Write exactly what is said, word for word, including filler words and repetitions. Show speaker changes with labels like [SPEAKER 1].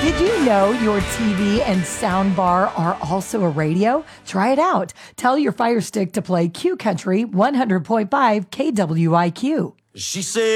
[SPEAKER 1] Did you know your T V and sound bar are also a radio? Try it out. Tell your Fire Stick to play Q Country one hundred point five K W I Q.
[SPEAKER 2] She said